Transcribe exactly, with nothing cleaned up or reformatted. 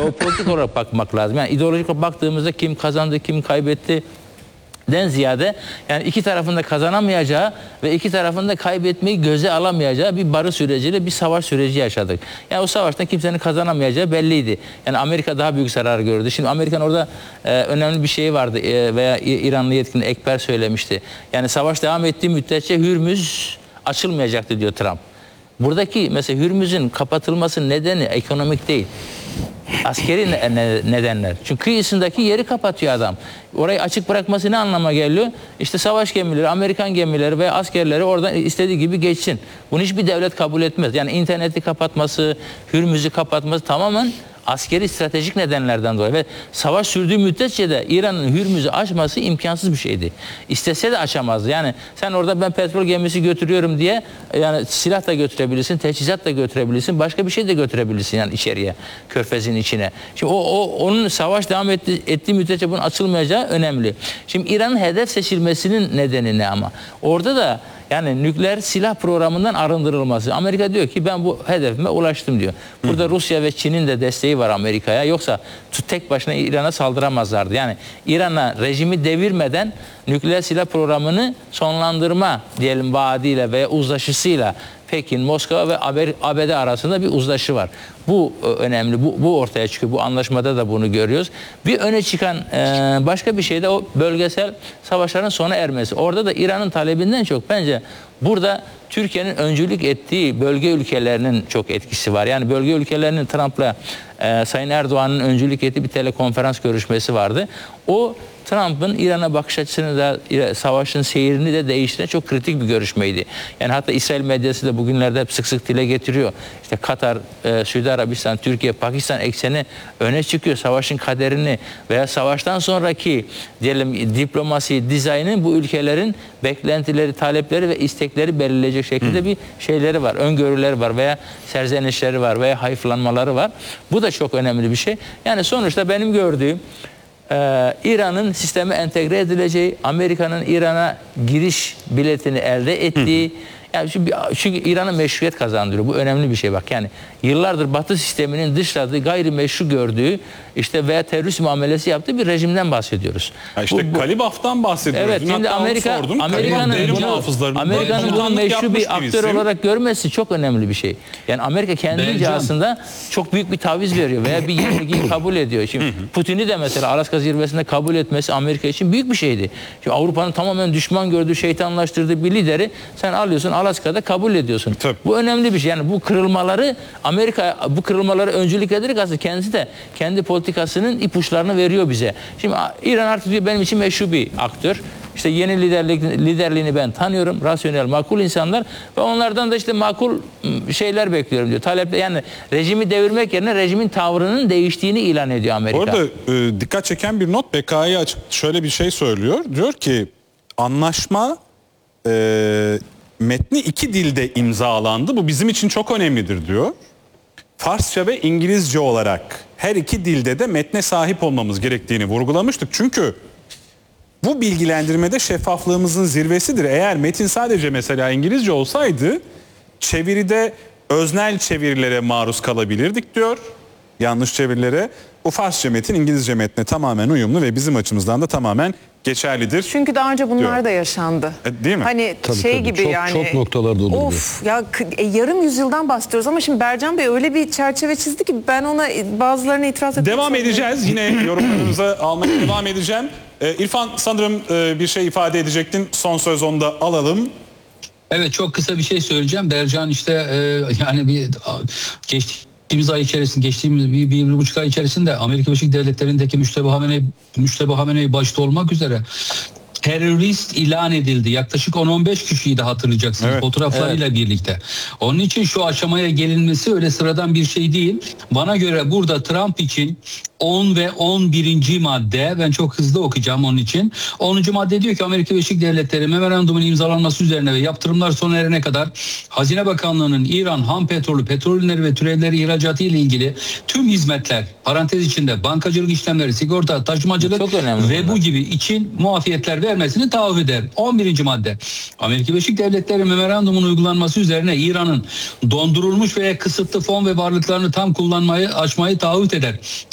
jeopolitik olarak bakmak lazım. Yani ideolojik olarak baktığımızda kim kazandı, kim kaybetti den ziyade yani iki tarafında kazanamayacağı ve iki tarafında kaybetmeyi göze alamayacağı bir barış süreciyle bir savaş süreci yaşadık. Yani o savaştan kimsenin kazanamayacağı belliydi. Yani Amerika daha büyük zarar gördü. Şimdi Amerika'nın orada e, önemli bir şey vardı e, veya İranlı yetkili Ekber söylemişti. Yani savaş devam ettiği müddetçe Hürmüz açılmayacaktı diyor Trump. Buradaki mesela Hürmüz'ün kapatılması nedeni ekonomik değil. Askeri nedenler. Çünkü kıyısındaki yeri kapatıyor adam. Orayı açık bırakması ne anlama geliyor? İşte savaş gemileri, Amerikan gemileri ve askerleri oradan istediği gibi geçsin. Bunu hiçbir devlet kabul etmez. Yani interneti kapatması, Hürmüz'ü kapatması tamamen askeri stratejik nedenlerden dolayı ve savaş sürdüğü müddetçe de İran'ın Hürmüz'ü açması imkansız bir şeydi. İstese de açamazdı. Yani sen orada ben petrol gemisi götürüyorum diye yani silah da götürebilirsin, teçhizat da götürebilirsin, başka bir şey de götürebilirsin yani içeriye, körfezin içine. Şimdi o, o onun savaş devam etti, ettiği müddetçe bunun açılmayacağı önemli. Şimdi İran'ın hedef seçilmesinin nedeni ne ama? Orada da yani nükleer silah programından arındırılması. Amerika diyor ki ben bu hedefime ulaştım diyor. Burada Rusya ve Çin'in de desteği var Amerika'ya. Yoksa tek başına İran'a saldıramazlardı. Yani İran'a rejimi devirmeden nükleer silah programını sonlandırma diyelim vaadiyle veya uzlaşısıyla Pekin, Moskova ve A B D arasında bir uzlaşı var. Bu önemli. Bu, bu ortaya çıkıyor. Bu anlaşmada da bunu görüyoruz. Bir öne çıkan e, başka bir şey de o bölgesel savaşların sona ermesi. Orada da İran'ın talebinden çok bence burada Türkiye'nin öncülük ettiği bölge ülkelerinin çok etkisi var. Yani bölge ülkelerinin Trump'la e, Sayın Erdoğan'ın öncülük ettiği bir telekonferans görüşmesi vardı. O Trump'ın İran'a bakış açısını da savaşın seyrini de değiştiren çok kritik bir görüşmeydi. Yani hatta İsrail medyası da bugünlerde hep sık sık dile getiriyor. İşte Katar, e, Suudi Arabistan, Türkiye, Pakistan ekseni öne çıkıyor. Savaşın kaderini veya savaştan sonraki diyelim diplomasi, dizaynın bu ülkelerin beklentileri, talepleri ve istekleri belirleyecek şekilde Hı. bir şeyleri var. Öngörüleri var veya serzenişleri var veya hayıflanmaları var. Bu da çok önemli bir şey. Yani sonuçta benim gördüğüm Ee, İran'ın sisteme entegre edileceği, Amerika'nın İran'a giriş biletini elde ettiği, Hı. yani çünkü, çünkü İran'a meşruiyet kazandırıyor. Bu önemli bir şey bak. Yani yıllardır Batı sisteminin dışladığı, gayrimeşru gördüğü işte veya terörist muamelesi yaptığı bir rejimden bahsediyoruz. Ya işte bu, bu, Kalibaf'tan bahsediyoruz. Evet, şimdi Hatta Amerika, Amerika'nın bunu, Amerika'nın bunu meşru bir aktör olarak görmesi çok önemli bir şey. Yani Amerika kendince aslında çok büyük bir taviz veriyor veya bir yenilgiyi kabul ediyor. Şimdi Putin'i de mesela Alaska zirvesinde kabul etmesi Amerika için büyük bir şeydi. Şimdi Avrupa'nın tamamen düşman gördüğü, şeytanlaştırdığı bir lideri sen alıyorsun Alaska'da kabul ediyorsun. Tabii. Bu önemli bir şey. Yani bu kırılmaları Amerika bu kırılmaları öncülük ederek aslında kendisi de kendi politikasının ipuçlarını veriyor bize. Şimdi İran artık diyor benim için meşru bir aktör. İşte yeni liderlik, liderliğini ben tanıyorum. Rasyonel, makul insanlar ve onlardan da işte makul şeyler bekliyorum diyor. Talepler yani rejimi devirmek yerine rejimin tavrının değiştiğini ilan ediyor Amerika. Orada e, dikkat çeken bir not B K Y'ye açık şöyle bir şey söylüyor. Diyor ki anlaşma e, metni iki dilde imzalandı. Bu bizim için çok önemlidir diyor. Farsça ve İngilizce olarak her iki dilde de metne sahip olmamız gerektiğini vurgulamıştık. Çünkü bu bilgilendirmede şeffaflığımızın zirvesidir. Eğer metin sadece mesela İngilizce olsaydı çeviride öznel çevirilere maruz kalabilirdik diyor. Yanlış çevirilere. Bu Farsça metin İngilizce metne tamamen uyumlu ve bizim açımızdan da tamamen geçerlidir. Çünkü daha önce bunlar diyor. da yaşandı. E, değil mi? Hani tabii, şey tabii. gibi çok, yani. Çok noktalarda olur. Of ya e, yarım yüzyıldan bahsediyoruz ama şimdi Bercan Bey öyle bir çerçeve çizdi ki ben ona bazılarına itiraz etmek Devam edeceğiz. Yine yorumlarınızı almaya devam edeceğim. Ee, İrfan sanırım e, bir şey ifade edecektin. Son söz onu da alalım. Evet çok kısa bir şey söyleyeceğim. Bercan işte e, yani bir geçti. Geçtiğimiz ay içerisinde, geçtiğimiz bir, bir, bir buçuk ay içerisinde Amerika Birleşik Devletleri'ndeki Müştebih Hamene'yi Müştebih Hamene'yi başta olmak üzere terörist ilan edildi. Yaklaşık on on beş kişiyi de hatırlayacaksınız evet, fotoğraflarıyla evet. birlikte. Onun için şu aşamaya gelinmesi öyle sıradan bir şey değil. Bana göre burada Trump için on ve on birinci madde, ben çok hızlı okuyacağım onun için. onuncu madde diyor ki Amerika Birleşik Devletleri memorandumun imzalanması üzerine ve yaptırımlar sona erene kadar Hazine Bakanlığı'nın İran ham petrolü, petrol ürünleri ve türevleri ihracatı ile ilgili tüm hizmetler, parantez içinde bankacılık işlemleri, sigorta, taşımacılık ve bu gibi için muafiyetler vermesini taahhüt eder. on birinci madde. Amerika Birleşik Devletleri memorandumun uygulanması üzerine İran'ın dondurulmuş veya kısıtlı fon ve varlıklarını tam kullanmayı açmayı taahhüt eder.